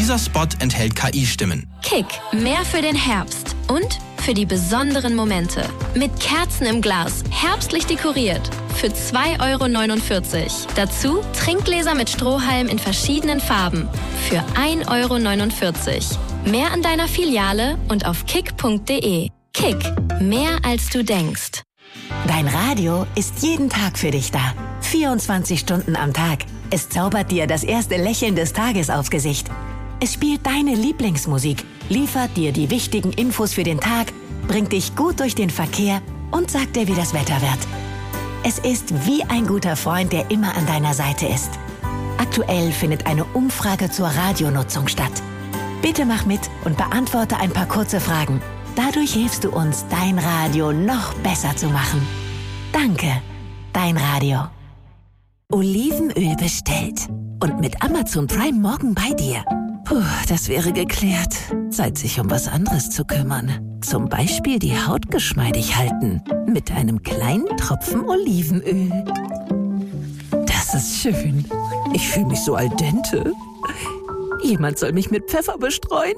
Dieser Spot enthält KI-Stimmen. Kick, mehr für den Herbst und für die besonderen Momente. Mit Kerzen im Glas, herbstlich dekoriert. Für 2,49 €. Dazu Trinkgläser mit Strohhalm in verschiedenen Farben. Für 1,49 €. Mehr an deiner Filiale und auf kick.de. Kick, mehr als du denkst. Dein Radio ist jeden Tag für dich da. 24 Stunden am Tag. Es zaubert dir das erste Lächeln des Tages aufs Gesicht. Es spielt deine Lieblingsmusik, liefert dir die wichtigen Infos für den Tag, bringt dich gut durch den Verkehr und sagt dir, wie das Wetter wird. Es ist wie ein guter Freund, der immer an deiner Seite ist. Aktuell findet eine Umfrage zur Radionutzung statt. Bitte mach mit und beantworte ein paar kurze Fragen. Dadurch hilfst du uns, dein Radio noch besser zu machen. Danke, dein Radio. Olivenöl bestellt und mit Amazon Prime morgen bei dir. Puh, das wäre geklärt. Zeit, sich um was anderes zu kümmern. Zum Beispiel die Haut geschmeidig halten. Mit einem kleinen Tropfen Olivenöl. Das ist schön. Ich fühle mich so al dente. Jemand soll mich mit Pfeffer bestreuen.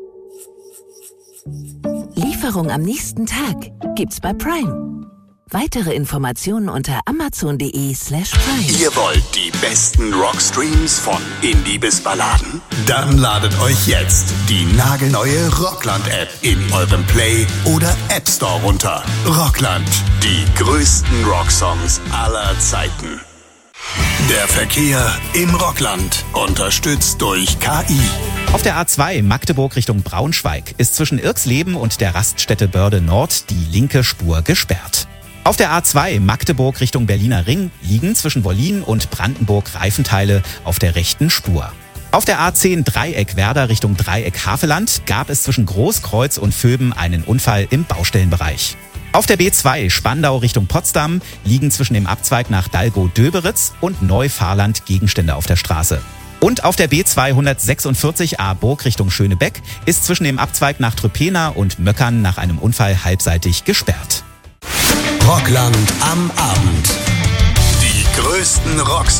Lieferung am nächsten Tag gibt's bei Prime. Weitere Informationen unter amazon.de/Prime. Ihr wollt die besten Rockstreams von Indie bis Balladen? Dann ladet euch jetzt die nagelneue Rockland-App in eurem Play- oder App Store runter. Rockland, die größten Rocksongs aller Zeiten. Der Verkehr im Rockland, unterstützt durch KI. Auf der A2 Magdeburg Richtung Braunschweig ist zwischen Irxleben und der Raststätte Börde Nord die linke Spur gesperrt. Auf der A2 Magdeburg Richtung Berliner Ring liegen zwischen Wollin und Brandenburg Reifenteile auf der rechten Spur. Auf der A10 Dreieck Werder Richtung Dreieck Havelland gab es zwischen Großkreuz und Vöben einen Unfall im Baustellenbereich. Auf der B2 Spandau Richtung Potsdam liegen zwischen dem Abzweig nach Dalgow-Döberitz und Neufahrland Gegenstände auf der Straße. Und auf der B246a Burg Richtung Schönebeck ist zwischen dem Abzweig nach Tröpena und Möckern nach einem Unfall halbseitig gesperrt. Rockland am Abend. Die größten Rocksongs